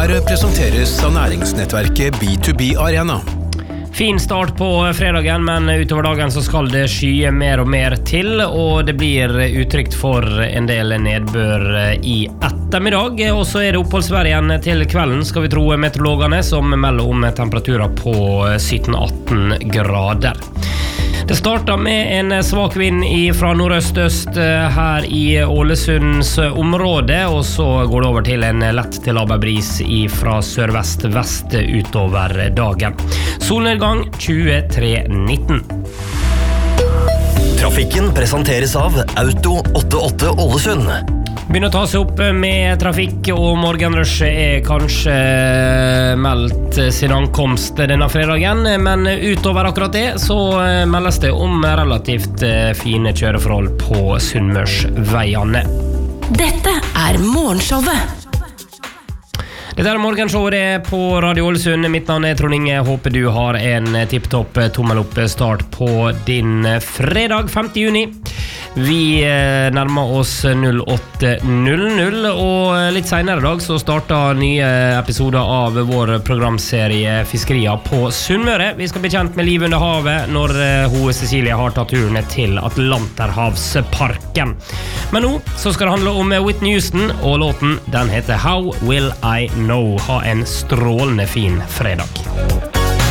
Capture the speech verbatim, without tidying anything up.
Her presenteres av næringsnettverket B to B Arena. Fin start på fredagen, men utover dagen så skal det skye mer og mer til, og det blir utrygt for en del nedbør i ettermiddag. Og så er det oppholdsvær igjen til kvelden, skal vi tro meteorologene, som melder om temperaturer på sytten til atten grader. Det startet med en svak vind fra nordøst-øst her i Ålesunds område, og så går det over til en lett til laber bris fra sørvest-vest utover dagen. Solnedgang tjuetre nitten. Trafikken presenteres av Auto åttiåtte Ålesund. Begynner å ta seg opp med trafikk, og morgenrushet er kanskje meldt sin ankomst denne fredagen, men utover akkurat det så meldes det om relativt fine kjøreforhold på Sunnmørsveiene. Dette er morgenshowet. Dette er morgenshowet på Radio Ålesund. Mitt navn er Trond Inge. Jeg håper du har en tipptopp tommel opp start på din fredag femte juni. Vi nærmer oss åtte null null, og litt senere i dag så starter nye episoder av vår programserie Fiskerier på Sunnmøre. Vi skal bli kjent med liv under havet når hun Cecilie har tatt turen til Atlanterhavsparken. Men nå så skal det handle om Whitney Houston, og låten den heter How Will I Know. Ha en strålende fin fredag.